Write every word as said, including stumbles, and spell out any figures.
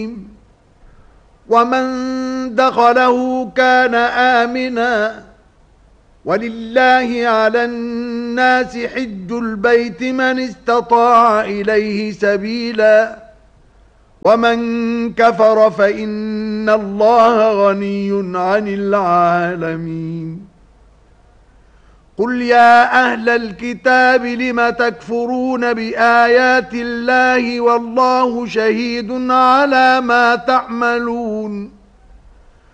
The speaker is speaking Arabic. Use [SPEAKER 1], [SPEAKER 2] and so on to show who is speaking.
[SPEAKER 1] ومن دخله كان آمنا ولله على الناس حج البيت من استطاع إليه سبيلا ومن كفر فإن الله غني عن العالمين قل يا أهل الكتاب لم تكفرون بآيات الله والله شهيد على ما تعملون